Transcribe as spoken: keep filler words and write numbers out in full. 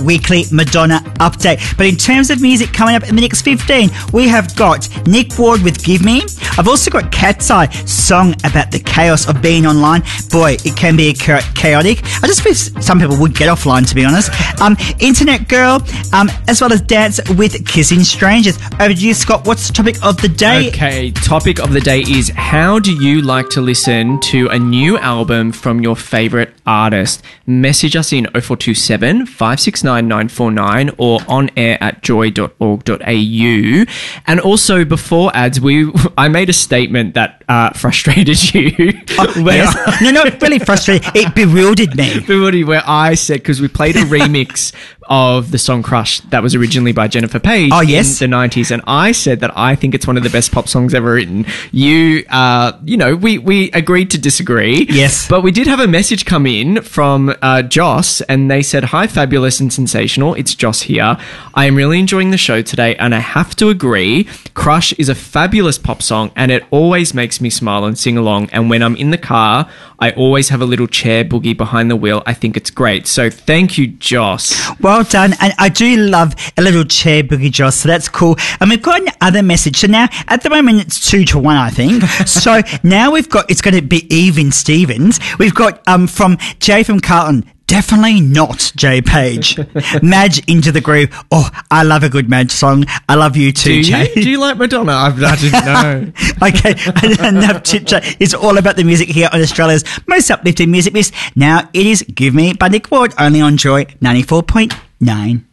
weekly Madonna update. But in terms of music coming up in the next fifteen, we have got Nick Ward with Give Me. I've also got Cat's Eye, song about the chaos of being online. Boy, it can be chaotic. I just wish some people would get offline, to be honest. Um, Internet Girl, um, as well as Dance with Kissing Strangers. Over to you, Scott. What's the topic of the day? Okay, topic of the day is how do you like to listen to a new album from your favourite artist? Message us in oh four two seven, five six nine, nine four nine or on air at joy dot org dot a u. And also, before ads, we I made a statement that uh, frustrated you. Oh, yes. No, not really frustrated. It bewildered me. Bewildered, where I said, because we played a remix of the song Crush that was originally by Jennifer Page oh, yes. in the nineties, and I said that I think it's one of the best pop songs ever written. You, uh, you know, we, we agreed to disagree. Yes. But we did have a message come in from uh, Joss, and they said, "Hi, fabulous and sensational. It's Joss here. I am really enjoying the show today, and I have to agree, Crush is a fabulous pop song, and it always makes me smile and sing along. And when I'm in the car, I always have a little chair boogie behind the wheel. I think it's great." So thank you, Joss. Well done. And I do love a little chair boogie, Joss, so that's cool. And we've got another message. So now, at the moment, it's two to one, I think. So now we've got, it's going to be even Stevens. We've got um from Jay from Carlton. Definitely not Jay Page. Madge into the groove. Oh, I love a good Madge song. I love you too, Do Jay. you? Do you like Madonna? I, I didn't know. Okay, enough chit chat. It's all about the music here on Australia's most uplifting music list. Now it is Give Me by Nick Ward, only on Joy ninety-four point nine.